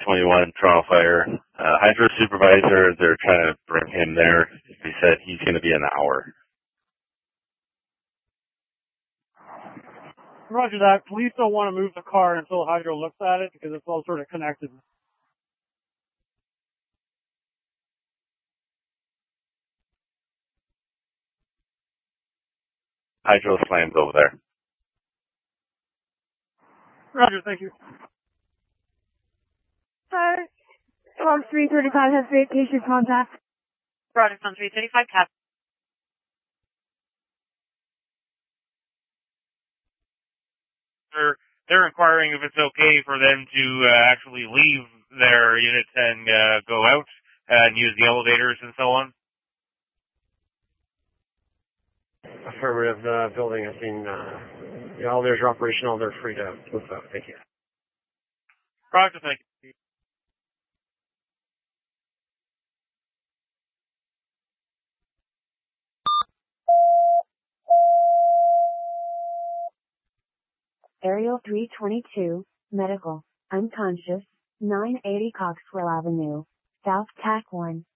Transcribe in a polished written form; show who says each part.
Speaker 1: 321 Toronto Fire. Hydro supervisor, they're trying to bring him there. He said he's going to be an hour.
Speaker 2: Roger that. Police don't want to move the car until Hydro looks at it because it's all sort of connected.
Speaker 1: Hydro slams over there.
Speaker 2: Roger, thank you.
Speaker 3: Hi. 335 has vacation contact.
Speaker 4: Roger, 335 cap.
Speaker 5: They're inquiring if it's okay for them to actually leave their units and go out and use the elevators and so on.
Speaker 6: Affirmative. The building has been, the elevators are operational. They're free to move out. Thank you.
Speaker 5: Roger, thank you.
Speaker 3: Aerial 322, medical, unconscious, 980 Coxwell Avenue, South TAC 1.